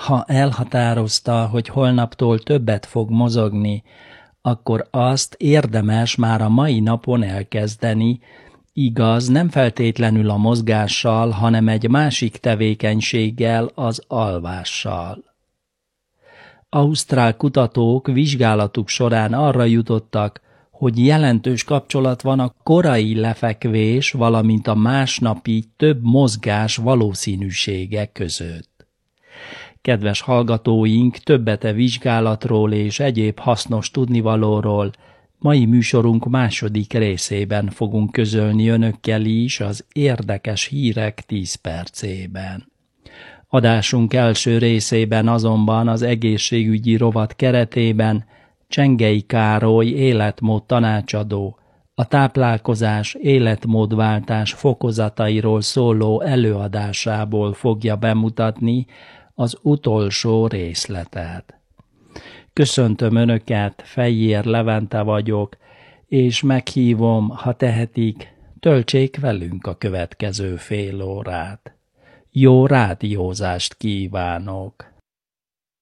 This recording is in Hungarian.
Ha elhatározta, hogy holnaptól többet fog mozogni, akkor azt érdemes már a mai napon elkezdeni, igaz, nem feltétlenül a mozgással, hanem egy másik tevékenységgel, az alvással. Ausztrál kutatók vizsgálatuk során arra jutottak, hogy jelentős kapcsolat van a korai lefekvés, valamint a másnapi több mozgás valószínűsége között. Kedves hallgatóink, többet a vizsgálatról és egyéb hasznos tudnivalóról mai műsorunk második részében fogunk közölni önökkel is az érdekes hírek 10 percében. Adásunk első részében azonban az egészségügyi rovat keretében Csengei Károly életmód tanácsadó, a táplálkozás életmódváltás fokozatairól szóló előadásából fogja bemutatni az utolsó részletet. Köszöntöm Önöket, Fejér Levente vagyok, és meghívom, ha tehetik, töltsék velünk a következő fél órát. Jó rádiózást kívánok!